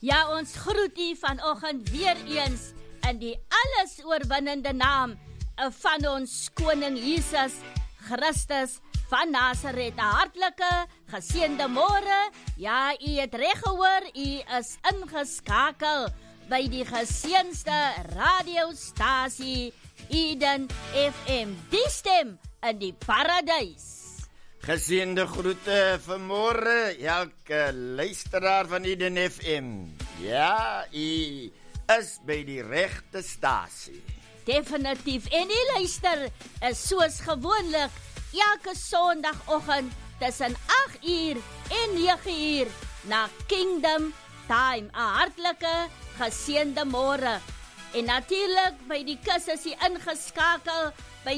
Ja, ons groet u vanoggend weer eens in die alles oorwinnende naam van ons koning Jesus Christus van Nazareth. 'n Hartlike, geseënde môre. Ja, u het reg gehoor, u is ingeskakel by die geseënste radiostasie Eden FM, die stem in die paradys. Geseënde groete vanmôre, elke luisteraar van Eden FM. Ja, u is by die regte stasie. Definitief, en die luister is soos gewoonlik elke Sondagoggend tussen 8 uur en 9 uur na Kingdom Time. 'n Hartlike, geseënde môre. En natuurlik by die kus is jy ingeskakel by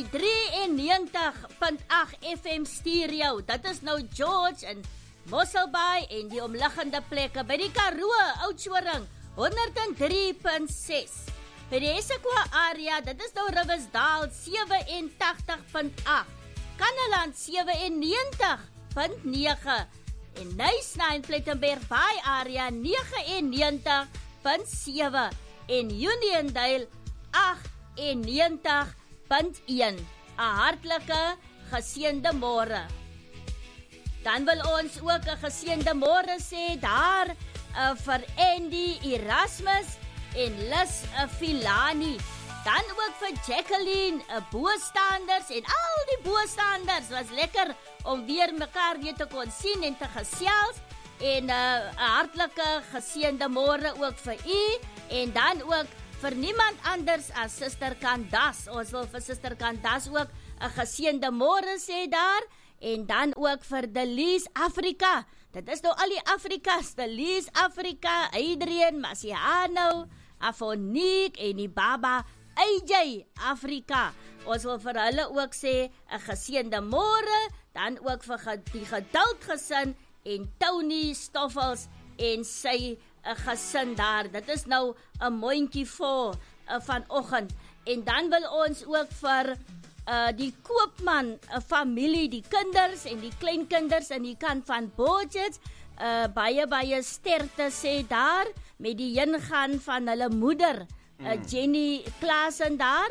93.8 FM stereo. Dit is nou George en Mosselbaai en die omliggende plekke. By die Karoo, Oudtshoorn, 103.6. By die Esekwa area, dit is nou Riversdal, 87.8. Kannaland, 97.9. En Nysna en Plettenberg Bay area, 99.7. En Uniondale 98.1. 'n hartlike geseënde môre. Dan wil ons ook 'n geseënde môre sê daar vir Andy Erasmus en Lis Filani. Dan ook vir Jacqueline, boostanders en al die boostanders. Was lekker om weer mekaar weer te kon sien en te gesels. En 'n hartlike geseënde môre ook vir u. En dan ook vir niemand anders as Suster Candas. Ons wil vir Suster Candas ook 'n geseënde môre sê daar. En dan ook vir Delise Afrika. Dit is nou al die Afrikas. Delise Afrika, Adrian, Masiano, Afonique en die Baba AJ Afrika. Ons wil vir hulle ook sê 'n geseënde môre. Dan ook vir die Geduld gesin en Tony Stoffels en sy 'n gesin daar. Dit is nou 'n mondjie vol vanoggend. En dan wil ons ook vir die Koopman familie, die kinders en die kleinkinders aan die kant van Budget baie sterkte sê daar met die heengaan van hulle moeder Jenny Klaasen daar.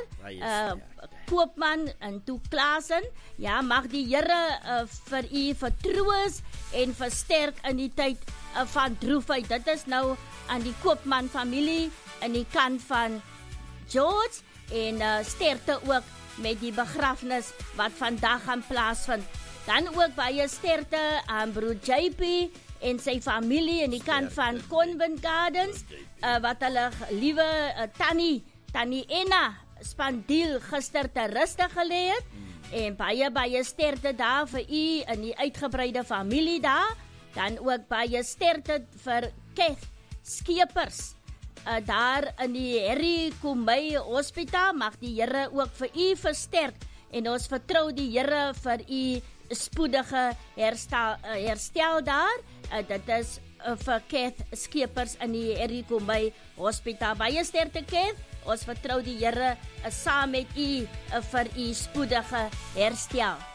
Koopman en toe Klaasen. Ja, mag die Here vir u vertroos en versterk in die tyd van droefheid. Dit is nou aan die Koopman familie in die kant van George en sterkte ook met die begrafnis wat vandag gaan plaasvind. Dan ook baie sterkte aan broer JP en sy familie in die kant van Convent Gardens wat hulle liewe Tannie Enna Spandiel gister te ruste gelê het. En baie sterkte daar vir u in die uitgebreide familie daar. Dan ook baie sterkte vir Keith Skeepers daar in die Harry Komey Hospitaal. Mag die Here ook vir u versterk en ons vertrou die Here vir u spoedige herstel daar. Dit is vir Keith Skeepers in die Harry Komey Hospitaal. Baie sterkte Keith. Ons vertrou die Here saam met u vir u spoedige herstel.